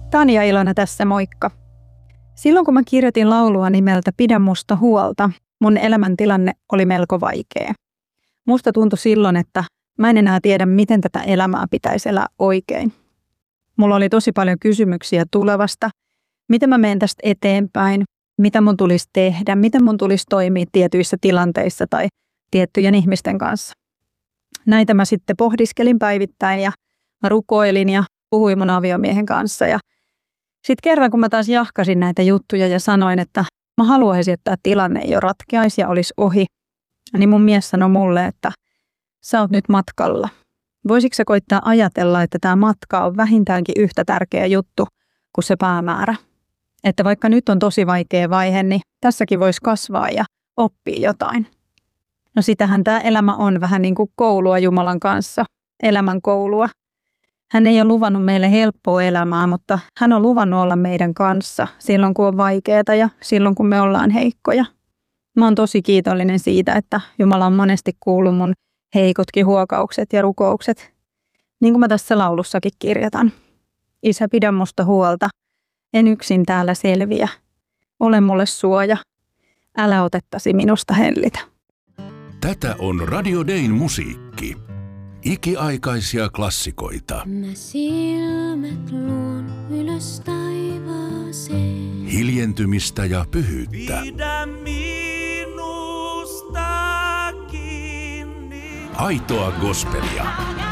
Tanja Ilona tässä, moikka. Silloin kun mä kirjoitin laulua nimeltä Pidä musta huolta, mun elämäntilanne oli melko vaikea. Musta tuntui silloin, että mä en enää tiedä, miten tätä elämää pitäisi elää oikein. Mulla oli tosi paljon kysymyksiä tulevasta, miten mä menen tästä eteenpäin, mitä mun tulisi tehdä, miten mun tulisi toimia tietyissä tilanteissa tai tiettyjen ihmisten kanssa. Näitä mä sitten pohdiskelin päivittäin ja mä rukoilin ja puhuin mun aviomiehen kanssa. Ja sitten kerran, kun mä taas jahkasin näitä juttuja ja sanoin, että mä haluaisin, että tämä tilanne ei ole ratkeaisi ja olisi ohi, niin mun mies sanoi mulle, että sä oot nyt matkalla. Voisitko sä koittaa ajatella, että tämä matka on vähintäänkin yhtä tärkeä juttu kuin se päämäärä? Että vaikka nyt on tosi vaikea vaihe, niin tässäkin voisi kasvaa ja oppia jotain. No sitähän tämä elämä on vähän niin kuin koulua Jumalan kanssa, elämän koulua. Hän ei ole luvannut meille helppoa elämää, mutta hän on luvannut olla meidän kanssa silloin, kun on vaikeaa ja silloin, kun me ollaan heikkoja. Mä oon tosi kiitollinen siitä, että Jumala on monesti kuullut mun heikotkin huokaukset ja rukoukset. Niin kuin mä tässä laulussakin kirjoitan. Isä, pidä musta huolta. En yksin täällä selviä. Ole mulle suoja. Älä otettasi minusta hellitä. Tätä on Radio Dayn musiikki. Ikiaikaisia klassikoita. Mä silmät luon ylös taivaaseen. Hiljentymistä ja pyhyyttä. Pidä minusta kiinni. Aitoa gospelia.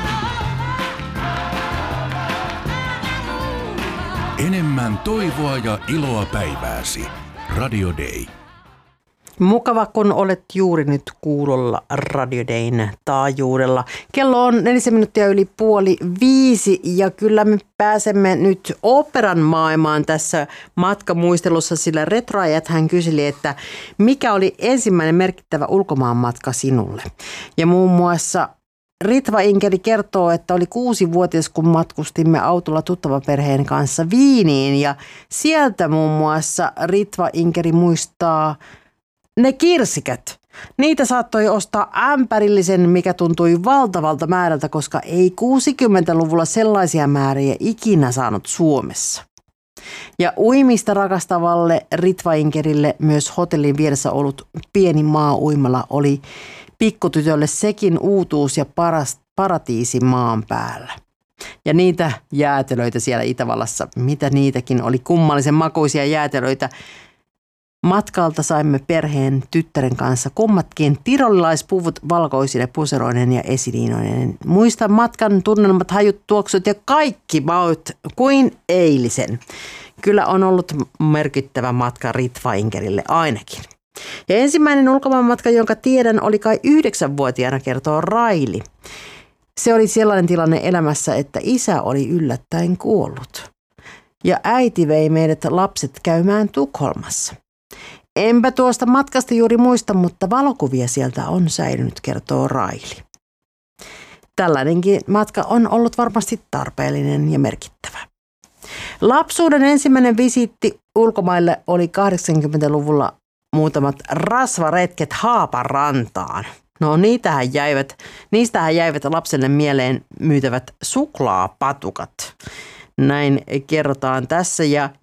Enemmän toivoa ja iloa päivääsi. Radio Day. Mukava, kun olet juuri nyt kuulolla Radio Dayn taajuudella. Kello on 4 minuuttia yli 4:30 ja kyllä me pääsemme nyt oopperan maailmaan tässä matkamuistelussa, sillä Retroajat hän kyseli, että mikä oli ensimmäinen merkittävä ulkomaanmatka sinulle. Ja muun muassa Ritva Inkeri kertoo, että oli 6-vuotias, kun matkustimme autolla tuttavaperheen kanssa Viiniin ja sieltä muun muassa Ritva Inkeri muistaa ne kirsikät. Niitä saattoi ostaa ämpärillisen, mikä tuntui valtavalta määrältä, koska ei 60-luvulla sellaisia määriä ikinä saanut Suomessa. Ja uimista rakastavalle Ritva Inkerille myös hotellin vieressä ollut pieni maa-uimala oli pikkutytölle sekin uutuus ja paratiisi maan päällä. Ja niitä jäätelöitä siellä Itävallassa, mitä niitäkin oli, kummallisen makuisia jäätelöitä. Matkalta saimme perheen tyttären kanssa kummatkin tirolilaispuvut valkoisine puseroinen ja esiliinoinen. Muistan matkan tunnelmat, hajut, tuoksut ja kaikki maut kuin eilisen. Kyllä on ollut merkittävä matka Ritva Inkerille ainakin. Ja ensimmäinen ulkomaanmatka, jonka tiedän, oli kai 9-vuotiaana, kertoo Raili. Se oli sellainen tilanne elämässä, että isä oli yllättäen kuollut. Ja äiti vei meidät lapset käymään Tukholmassa. Enpä tuosta matkasta juuri muista, mutta valokuvia sieltä on säilynyt, kertoo Raili. Tällainenkin matka on ollut varmasti tarpeellinen ja merkittävä. Lapsuuden ensimmäinen visiitti ulkomaille oli 80-luvulla muutamat rasvaretket Haaparantaan. No niistähän jäivät lapselle mieleen myytävät suklaapatukat. Näin kerrotaan tässä ja